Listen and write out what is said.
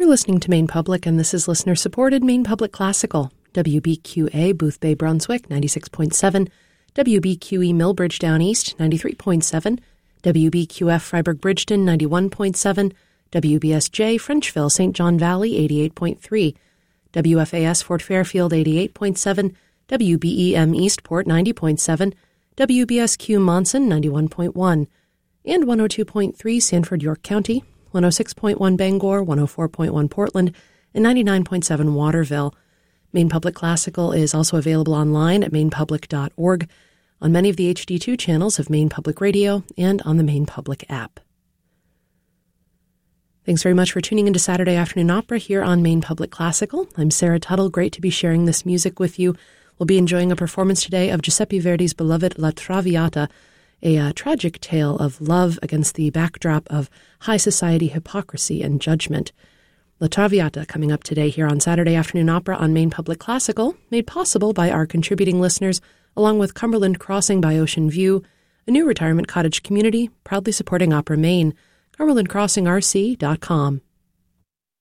You're listening to Maine Public, and this is listener-supported Maine Public Classical. WBQA, Boothbay, Brunswick, 96.7. WBQE, Millbridge, Down East, 93.7. WBQF, Freiburg-Bridgeton, 91.7. WBSJ, Frenchville, St. John Valley, 88.3. WFAS, Fort Fairfield, 88.7. WBEM, Eastport, 90.7. WBSQ, Monson, 91.1. And 102.3, Sanford, York County, 106.1 Bangor, 104.1 Portland, and 99.7 Waterville. Maine Public Classical is also available online at mainepublic.org, on many of the HD2 channels of Maine Public Radio, and on the Maine Public app. Thanks very much for tuning into Saturday Afternoon Opera here on Maine Public Classical. I'm Sarah Tuttle. Great to be sharing this music with you. We'll be enjoying a performance today of Giuseppe Verdi's beloved La Traviata, a tragic tale of love against the backdrop of high society hypocrisy and judgment. La Traviata coming up today here on Saturday Afternoon Opera on Maine Public Classical, made possible by our contributing listeners, along with Cumberland Crossing by Ocean View, a new retirement cottage community proudly supporting Opera Maine, cumberlandcrossingrc.com.